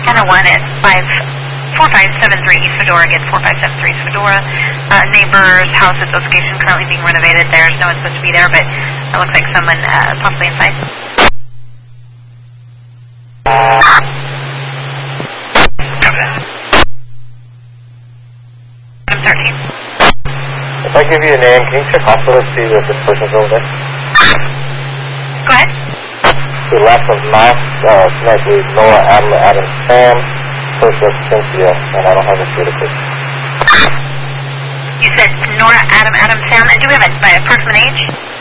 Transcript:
Anna 1 at 4573 East Fedora, again 4573 East Fedora. Neighbor's house at the location currently being renovated. There's no one supposed to be there, but it looks like someone possibly inside. I'm 13. If I give you a name, can you check hospital to see if this person's over there? Go ahead. The last one's Max, I believe Nora, Adam, Sam, first was Cynthia, and I don't have a data code. You said Nora, Adam, Sam, and do we have a approximate age?